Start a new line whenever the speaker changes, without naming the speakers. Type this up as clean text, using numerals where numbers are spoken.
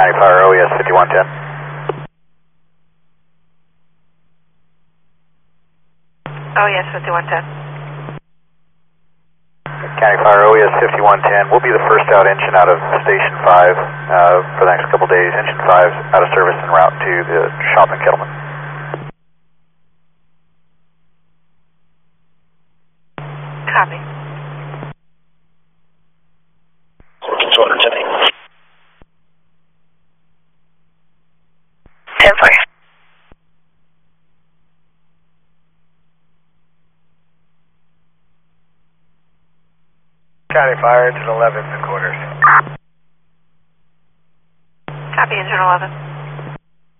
County Fire OES 5110.
OES 5110.
County Fire OES 5110. We'll be the first out engine out of Station 5 for the next couple days. Engine 5's out of service en route to the shop in Kettleman.
Copy. 10-4.
County Fire, engine 11, the quarters.
Copy, engine 11.